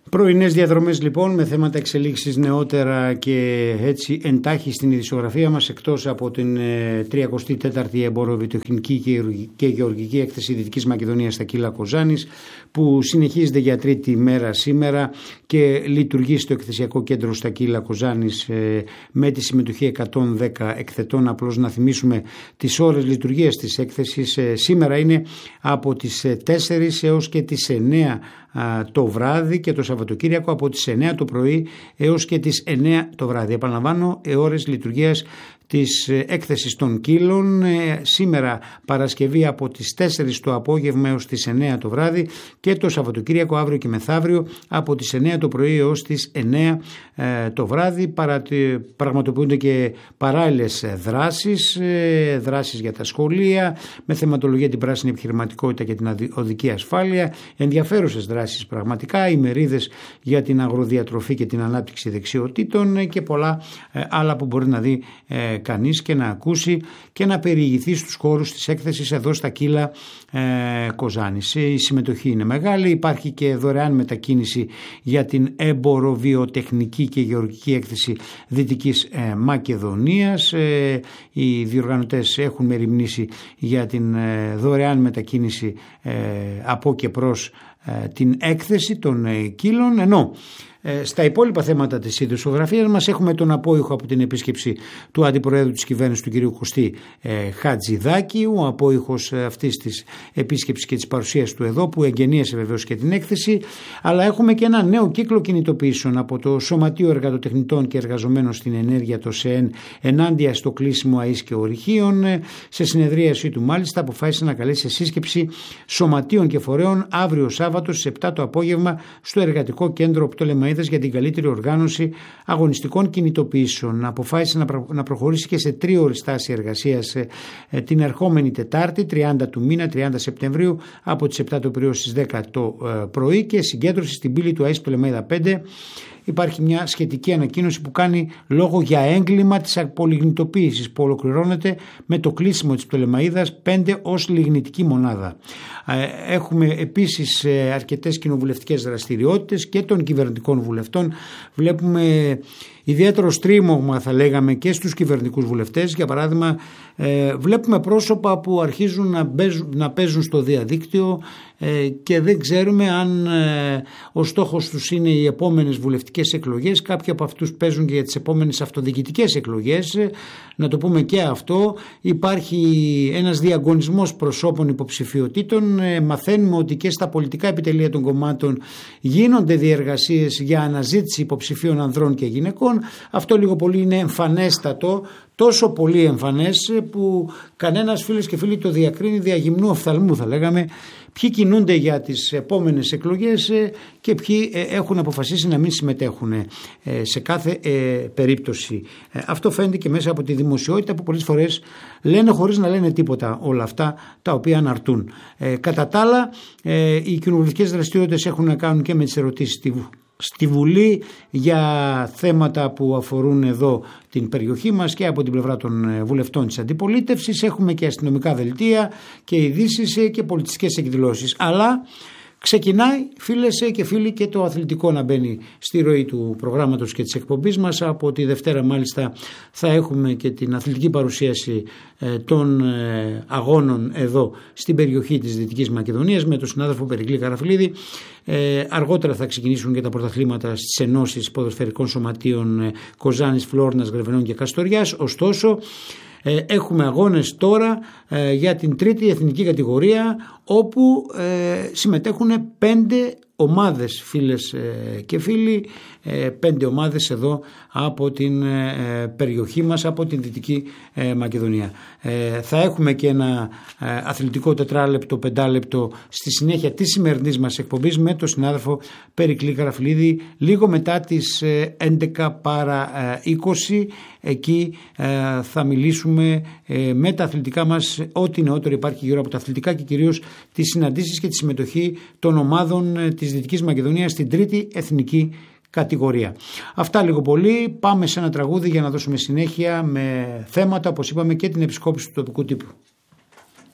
Πρωινές διαδρομές λοιπόν με θέματα εξελίξεις νεότερα και έτσι εντάχει στην ειδησιογραφία μας, εκτός από την 34η εμποροβιοτεχνική και γεωργική έκθεση Δυτικής Μακεδονίας στα Κύλα Κοζάνης, που συνεχίζεται για τρίτη μέρα σήμερα και λειτουργεί στο εκθεσιακό κέντρο στα Κύλα Κοζάνης με τη συμμετοχή 110 εκθετών. Απλώς να θυμίσουμε τις ώρες λειτουργίας της έκθεσης. Σήμερα είναι από τις 4 έως και τις 9 το βράδυ και το Σαββατοκύριακο από τις 9 το πρωί έως και τις 9 το βράδυ. Επαναλαμβάνω, ώρες λειτουργίας της έκθεσης των Κύλων σήμερα Παρασκευή από τις 4 το απόγευμα έως τις 9 το βράδυ και το Σαββατοκύριακο αύριο και μεθαύριο από τις 9 το πρωί έως τις 9 το βράδυ. Πραγματοποιούνται και παράλληλες δράσεις για τα σχολεία με θεματολογία την πράσινη επιχειρηματικότητα και την οδική ασφάλεια, ενδιαφέρουσες δράσεις πραγματικά, ημερίδες για την αγροδιατροφή και την ανάπτυξη δεξιοτήτων και πολλά άλλα που μπορεί να δει κανείς και να ακούσει και να περιηγηθεί στους χώρους της έκθεσης εδώ στα Κύλα Κοζάνης. Η συμμετοχή είναι μεγάλη, υπάρχει και δωρεάν μετακίνηση για την εμποροβιοτεχνική και γεωργική έκθεση Δυτικής Μακεδονίας. Οι διοργανωτές έχουν μεριμνήσει για την δωρεάν μετακίνηση από και προς την έκθεση των Κύλων, ενώ στα υπόλοιπα θέματα της ειδησιογραφίας μας έχουμε τον απόϊχο από την επίσκεψη του Αντιπροέδρου της Κυβέρνησης του κ. Κωστή Χατζηδάκη, ο απόϊχος αυτής της επίσκεψης και της παρουσίας του εδώ, που εγγενίασε βεβαίως και την έκθεση, αλλά έχουμε και ένα νέο κύκλο κινητοποιήσεων από το Σωματείο Εργατοτεχνητών και Εργαζομένων στην Ενέργεια, το ΣΕΕΝ, ενάντια στο κλείσιμο ΑΕΣ και ορυχείων. Σε συνεδρίασή του μάλιστα αποφάσισε να καλέσει σε σύσκεψη σωματείων και φορέων αύριο Σάββατο στις 7 το απόγευμα στο Εργατικό Κέντρο Πτολεμαΐδας για την καλύτερη οργάνωση αγωνιστικών κινητοποιήσεων. Αποφάσισε να προχωρήσει και σε 3ωρη στάση εργασίας την ερχόμενη Τετάρτη, 30 του μήνα, 30 Σεπτεμβρίου, από τις 7 το πρωί έως τις 10 το πρωί, και συγκέντρωση στην πύλη του ΑΕΣ Πτολεμαΐδα 5. Υπάρχει μια σχετική ανακοίνωση που κάνει λόγο για έγκλημα της απολιγνητοποίησης που ολοκληρώνεται με το κλείσιμο της Πτολεμαΐδας 5 ως λιγνητική μονάδα. Έχουμε επίσης αρκετές κοινοβουλευτικές δραστηριότητες και των κυβερνητικών βουλευτών. Βλέπουμε ιδιαίτερο στρίμωγμα, θα λέγαμε, και στους κυβερνητικούς βουλευτές. Για παράδειγμα, βλέπουμε πρόσωπα που αρχίζουν να παίζουν στο διαδίκτυο και δεν ξέρουμε αν ο στόχος τους είναι οι επόμενες βουλευτικές εκλογές. Κάποιοι από αυτούς παίζουν και για τις επόμενες αυτοδιοικητικές εκλογές. Να το πούμε και αυτό. Υπάρχει ένας διαγωνισμός προσώπων υποψηφιωτήτων. Μαθαίνουμε ότι και στα πολιτικά επιτελεία των κομμάτων γίνονται διεργασίες για αναζήτηση υποψηφίων ανδρών και γυναικών. Αυτό λίγο πολύ είναι εμφανέστατο, τόσο πολύ εμφανές που κανένας, φίλες και φίλοι, το διακρίνει διαγυμνού οφθαλμού, θα λέγαμε, ποιοι κινούνται για τις επόμενες εκλογές και ποιοι έχουν αποφασίσει να μην συμμετέχουν σε κάθε περίπτωση. Αυτό φαίνεται και μέσα από τη δημοσιότητα που πολλές φορές λένε χωρίς να λένε τίποτα όλα αυτά τα οποία αναρτούν. Κατά τα άλλα, οι κοινοβουλευτικές δραστηριότητες έχουν να κάνουν και με τις ερωτήσεις στη Βουλή για θέματα που αφορούν εδώ την περιοχή μας και από την πλευρά των βουλευτών της αντιπολίτευσης. Έχουμε και αστυνομικά δελτία και ειδήσεις και πολιτιστικές εκδηλώσεις. Αλλά ξεκινάει, φίλες και φίλοι, και το αθλητικό να μπαίνει στη ροή του προγράμματος και της εκπομπής μας. Από τη Δευτέρα μάλιστα θα έχουμε και την αθλητική παρουσίαση των αγώνων εδώ στην περιοχή της Δυτικής Μακεδονίας με τον συνάδελφο Περικλή Καραφλίδη. Αργότερα θα ξεκινήσουν και τα πρωταθλήματα στις ενώσεις ποδοσφαιρικών σωματείων Κοζάνης, Φλόρνας, Γρεβενών και Καστοριάς. Ωστόσο, έχουμε αγώνες τώρα για την τρίτη εθνική κατηγορία, όπου συμμετέχουν 5 ομάδες, φίλες και φίλοι, 5 ομάδες εδώ από την περιοχή μας, από την Δυτική Μακεδονία. Θα έχουμε και ένα αθλητικό 4λεπτο, 5λεπτο στη συνέχεια της σημερινής μας εκπομπής με τον συνάδελφο Περικλή Καραφλίδη λίγο μετά τις 11 παρά 20. Εκεί θα μιλήσουμε με τα αθλητικά μας, ό,τι νεότερο υπάρχει γύρω από τα αθλητικά και κυρίως τις συναντήσεις και τη συμμετοχή των ομάδων της Δυτικής Μακεδονίας στην τρίτη εθνική κατηγορία. Αυτά λίγο πολύ. Πάμε σε ένα τραγούδι για να δώσουμε συνέχεια με θέματα, όπως είπαμε, και την επισκόπηση του τοπικού τύπου.